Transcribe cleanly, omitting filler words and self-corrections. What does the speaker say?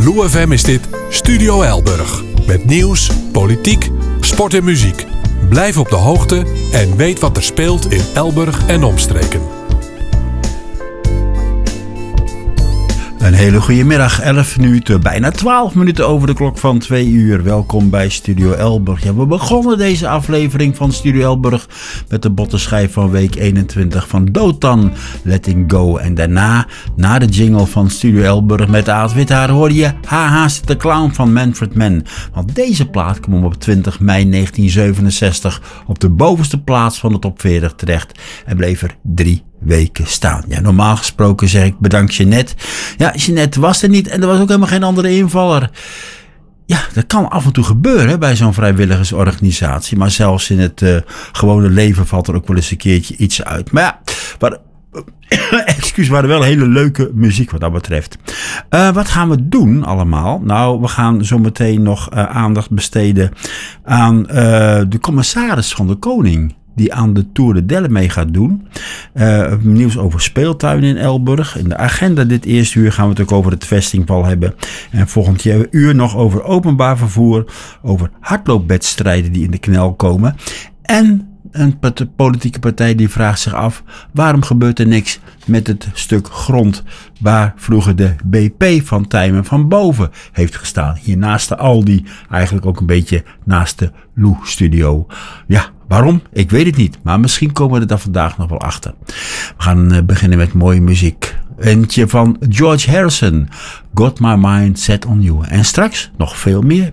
Lou FM is dit Studio Elburg. Met nieuws, politiek, sport en muziek. Blijf op de hoogte en weet wat er speelt in Elburg en omstreken. Een hele goede middag, 11 minuten, bijna 12 minuten over de klok van 2 uur. Welkom bij Studio Elburg. Ja, we begonnen deze aflevering van Studio Elburg met de bottenschijf van week 21 van Dotan, Letting Go. En daarna, na de jingle van Studio Elburg met Aad Withaar, hoor je Haha zit de clown van Manfred Mann. Want deze plaat kwam op 20 mei 1967 op de bovenste plaats van de top 40 terecht en bleef er 3 weken staan. Ja, normaal gesproken zeg ik bedankt Jeanette. Ja, Jeanette was er niet en er was ook helemaal geen andere invaller. Ja, dat kan af en toe gebeuren bij zo'n vrijwilligersorganisatie. Maar zelfs in het gewone leven valt er ook wel eens een keertje iets uit. Maar ja, waren wel hele leuke muziek wat dat betreft. Wat gaan we doen allemaal? Nou, we gaan zo meteen nog aandacht besteden aan de commissaris van de Koning, die aan de Tour de Delle mee gaat doen. Nieuws over speeltuinen in Elburg. In de agenda dit eerste uur gaan we het ook over het vestingval hebben. En volgend uur nog over openbaar vervoer. Over hardloopwedstrijden die in de knel komen. En een politieke partij die vraagt zich af: waarom gebeurt er niks met het stuk grond waar vroeger de BP van Tijmen van Boven heeft gestaan? Hier naast de Aldi, eigenlijk ook een beetje naast de Lou Studio. Ja, waarom? Ik weet het niet, maar misschien komen we er dan vandaag nog wel achter. We gaan beginnen met mooie muziek. Eentje van George Harrison, Got My Mind Set On You. En straks nog veel meer